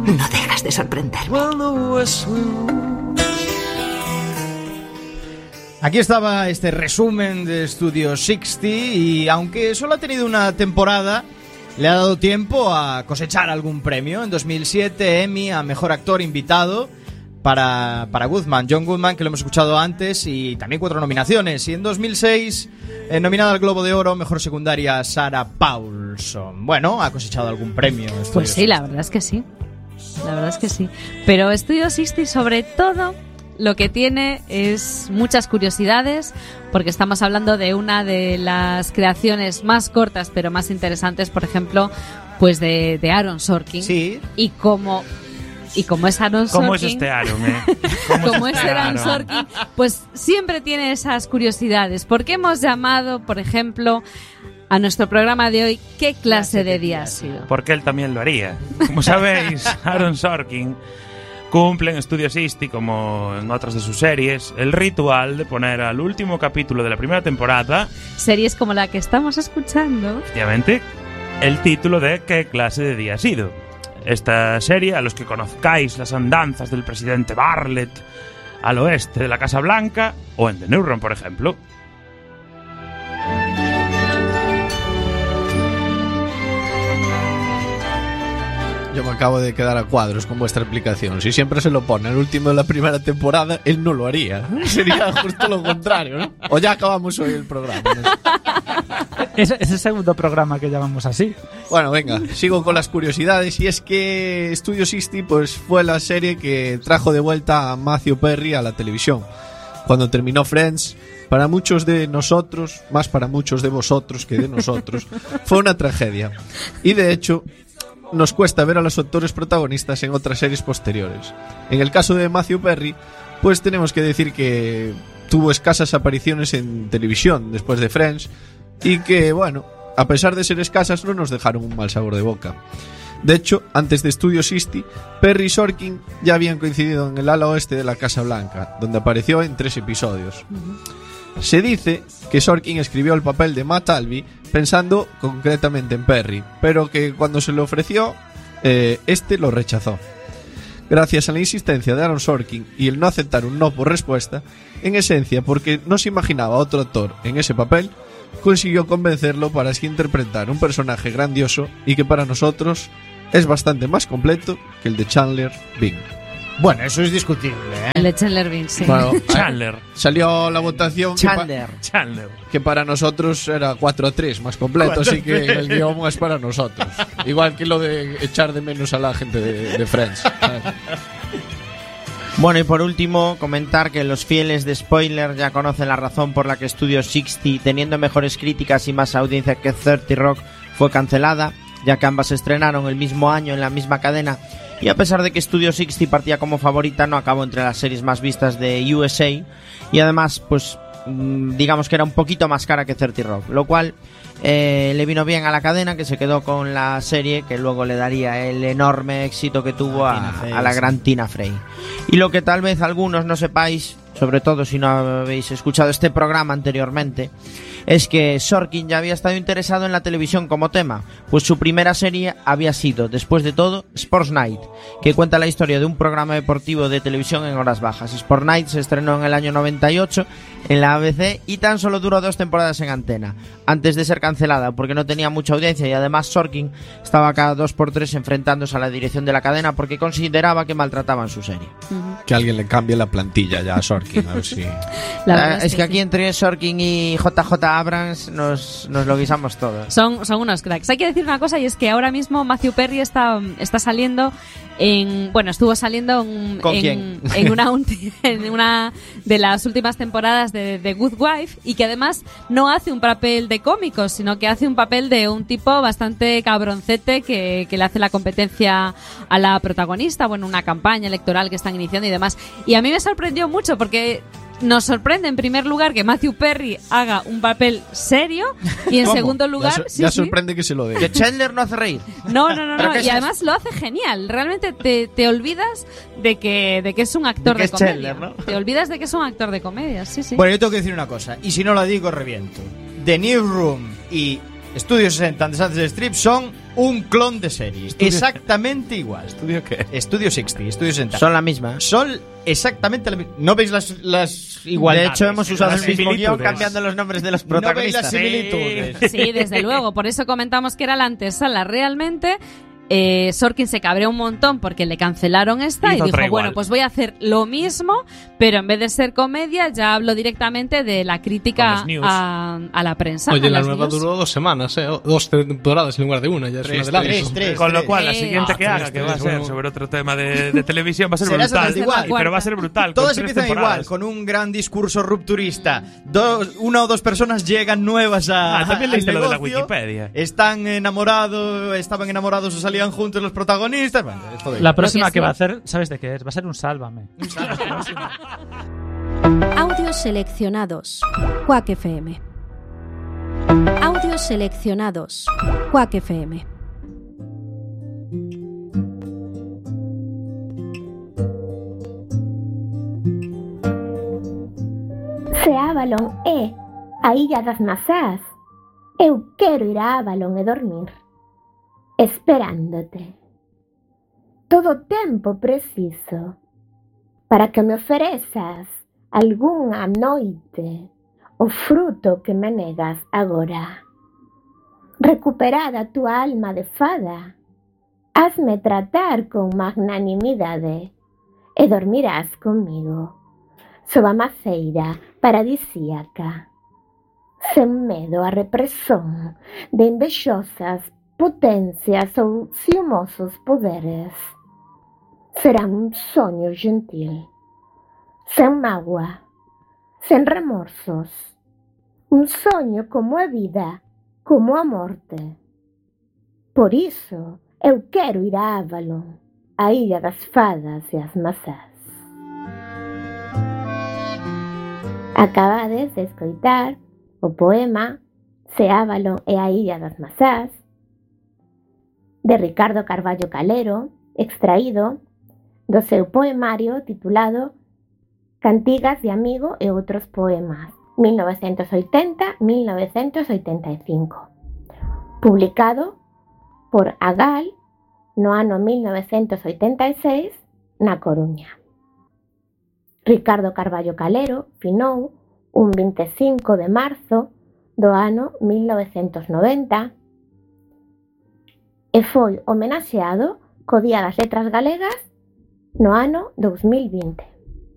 No dejas de sorprenderme. Aquí estaba este resumen de Studio 60 y aunque solo ha tenido una temporada, le ha dado tiempo a cosechar algún premio. En 2007 Emmy a Mejor Actor Invitado para Goodman, John Goodman, que lo hemos escuchado antes, y también 4 nominaciones. Y en 2006 nominada al Globo de Oro Mejor Secundaria Sarah Paulson. Bueno, ha cosechado algún premio. Pues sí, la verdad es que sí. La verdad es que sí. Pero Studio 60 sobre todo lo que tiene es muchas curiosidades, porque estamos hablando de una de las creaciones más cortas pero más interesantes, por ejemplo, pues de Aaron Sorkin. Sí. Y como es Aaron Sorkin. ¿Cómo es este Aaron, Como es Aaron Sorkin, pues siempre tiene esas curiosidades. Porque hemos llamado, por ejemplo, a nuestro programa de hoy ¿Qué clase de día ha sido? Porque él también lo haría. Como sabéis, Aaron Sorkin cumple en Studio 60, como en otras de sus series, el ritual de poner al último capítulo de la primera temporada, series como la que estamos escuchando, efectivamente, el título de ¿Qué clase de día ha sido? Esta serie, a los que conozcáis las andanzas del presidente Bartlett al oeste de la Casa Blanca, o en The Newsroom, por ejemplo. Yo me acabo de quedar a cuadros con vuestra explicación. Si siempre se lo pone al último de la primera temporada, él no lo haría. Sería justo lo contrario, ¿no? O ya acabamos hoy el programa, ¿no? Es el segundo programa que llamamos así. Bueno, venga, sigo con las curiosidades. Y es que Studio 60 pues, fue la serie que trajo de vuelta a Matthew Perry a la televisión. Cuando terminó Friends, para muchos de nosotros, más para muchos de vosotros que de nosotros, fue una tragedia. Y de hecho, nos cuesta ver a los actores protagonistas en otras series posteriores. En el caso de Matthew Perry, pues tenemos que decir que tuvo escasas apariciones en televisión después de Friends y que, bueno, a pesar de ser escasas, no nos dejaron un mal sabor de boca. De hecho, antes de Studio 60, Perry y Sorkin ya habían coincidido en el ala oeste de la Casa Blanca, donde apareció en 3 episodios. Se dice que Sorkin escribió el papel de Matt Albee pensando concretamente en Perry, pero que cuando se le ofreció, este lo rechazó. Gracias a la insistencia de Aaron Sorkin y el no aceptar un no por respuesta, en esencia porque no se imaginaba otro actor en ese papel, consiguió convencerlo para así interpretar un personaje grandioso y que para nosotros es bastante más completo que el de Chandler Bing. Bueno, eso es discutible, ¿eh? El de Chandler Bing, sí. Bueno, Chandler. Salió la votación Chandler. que para nosotros era 4-3 más completo, así que el guión es para nosotros. Igual que lo de echar de menos a la gente de Friends. Bueno, y por último, comentar que los fieles de Spoiler ya conocen la razón por la que Studio 60, teniendo mejores críticas y más audiencia que 30 Rock, fue cancelada, ya que ambas se estrenaron el mismo año en la misma cadena. Y a pesar de que Studio 60 partía como favorita, no acabó entre las series más vistas de USA, y además, pues, digamos que era un poquito más cara que 30 Rock, lo cual le vino bien a la cadena, que se quedó con la serie que luego le daría el enorme éxito que tuvo a la gran Tina Fey. Y lo que tal vez algunos no sepáis, sobre todo si no habéis escuchado este programa anteriormente, es que Sorkin ya había estado interesado en la televisión como tema, pues su primera serie había sido, después de todo, Sports Night, que cuenta la historia de un programa deportivo de televisión en horas bajas. Sports Night se estrenó en el año 98 en la ABC y tan solo duró 2 temporadas en antena, antes de ser cancelada porque no tenía mucha audiencia, y además Sorkin estaba cada 2x3 enfrentándose a la dirección de la cadena porque consideraba que maltrataban su serie. Que alguien le cambie la plantilla ya a Sorkin, a ver si... Es que aquí entre Sorkin y JJ Abrams nos lo guisamos todos. Son unos cracks. Hay que decir una cosa, y es que ahora mismo Matthew Perry está saliendo estuvo saliendo en una de las últimas temporadas de The Good Wife, y que además no hace un papel de cómico, sino que hace un papel de un tipo bastante cabroncete que le hace la competencia a la protagonista, una campaña electoral que están iniciando y demás. Y a mí me sorprendió mucho porque nos sorprende en primer lugar que Matthew Perry haga un papel serio, y en segundo lugar ya sorprende que se lo dé. Que Chandler no hace reír. No, y además lo hace genial. Realmente te olvidas de que es un actor de comedia. Chandler, ¿no? Te olvidas de que es un actor de comedia, sí. Bueno, yo tengo que decir una cosa, y si no la digo reviento. The Newsroom y Studio 60 Antes de Strip son un clon de serie. Exactamente igual. ¿Estudio qué? Estudio 60, Estudio 60. Son la misma. Son exactamente la misma. ¿No veis las igualdades? De hecho, hemos usado el las mismo guión similitudes. cambiando los nombres de los ¿No veis las protagonistas. similitudes? Sí, desde luego. Por eso comentamos que era la antesala. Realmente, Sorkin se cabreó un montón porque le cancelaron esta Hizo y dijo, otra igual. bueno, pues voy a hacer lo mismo, pero en vez de ser comedia, ya hablo directamente de la crítica Con los news. a la prensa. Oye, a la las nueva news. duró 2 semanas, 2 temporadas en lugar de una, ya es un adelanto. Con lo cual, la Sí. siguiente que haga, tres, que va a tres, ser bueno. sobre otro tema de televisión, va a ser Será brutal. exactamente igual. Pero va a ser brutal. Todas con 3 empiezan igual, temporadas. con un gran discurso rupturista. Una o dos personas llegan nuevas También al leíste lo de la negocio, Wikipedia. estaban enamorados o salían juntos los protagonistas. Bueno, es todo La igual. próxima Lo que que sí. va a hacer, ¿sabes de qué es? Va a ser un Sálvame. Audios seleccionados. Quack FM. Audios seleccionados. Quack FM. Se Avalon é a Illa das Mazás. Eu quero ir a Avalon e dormir, esperándote. Todo o tempo preciso para que me oferezas algunha noite o fruto que me negas agora. Recuperada a túa alma de fada, hazme tratar con magnanimidade e dormirás comigo sob a maceira paradisíaca, sen medo a represión de envexosas potencias ou ciumosos poderes. Será un soño gentil, sen mágoa, sen remorsos, un soño como a vida, como a morte. Por iso eu quero ir a Avalon, a Illa das Fadas e as Mazás. Acabades de escoitar o poema Se Avalon e a Illa das Mazás de Ricardo Carballo Calero, extraído do seu poemario titulado Cantigas de amigo e outros poemas, 1980-1985, publicado por Agal no ano 1986 na Coruña. Ricardo Carballo Calero finou un 25 de marzo do ano 1990 e foi homenaxeado co Día das Letras Galegas no ano 2020.